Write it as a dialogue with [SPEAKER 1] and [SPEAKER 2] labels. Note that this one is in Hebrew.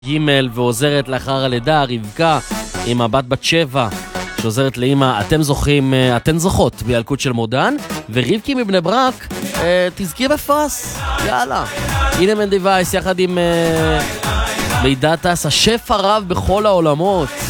[SPEAKER 1] ג' ועוזרת לאחר הלידה, רבקה עם הבת בת 7 שעוזרת לאמא, אתם זוכים, אתן זוכות בילקוט של מודן, ורבקי מבני ברק תזכי בפרס, יאללה. הנה מנדי וייס יחד עם מידע טס, השף הרב בכל העולמות.